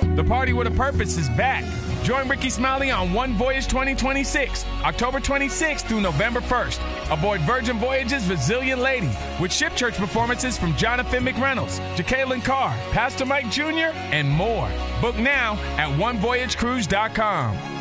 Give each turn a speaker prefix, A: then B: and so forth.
A: The Party with a Purpose is back. Join Ricky Smiley on One Voyage 2026, October 26th through November 1st. Aboard Virgin Voyage's Resilient Lady with Ship Church performances from Jonathan McReynolds, Jacqueline Carr, Pastor Mike Jr., and more. Book now at onevoyagecruise.com.